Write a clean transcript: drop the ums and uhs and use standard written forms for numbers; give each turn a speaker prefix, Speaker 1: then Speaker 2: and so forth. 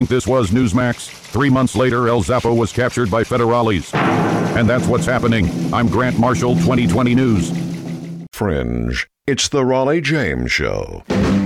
Speaker 1: think this was Newsmax? 3 months later, El Zappo was captured by federales. And that's what's happening. I'm Grant Marshall, 2020 News.
Speaker 2: Fringe. It's the Raleigh James Show.